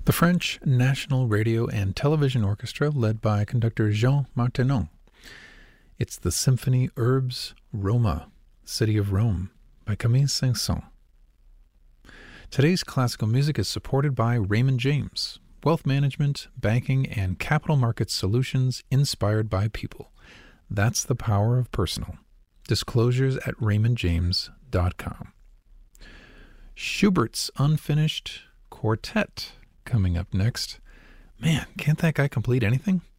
The French National Radio and Television Orchestra, led by conductor Jean Martinon. It's the Symphony Urbs Roma, City of Rome, by Camille Saint-Saëns. Today's classical music is supported by Raymond James, wealth management, banking, and capital market solutions inspired by people. That's the power of personal. Disclosures at raymondjames.com. Schubert's Unfinished Quartet coming up next. Man, can't that guy complete anything?